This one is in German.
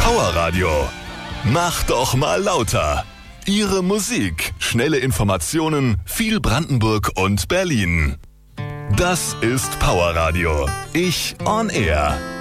Powerradio. Mach doch mal lauter. Ihre Musik, schnelle Informationen, viel Brandenburg und Berlin. Das ist Powerradio. Ich on Air.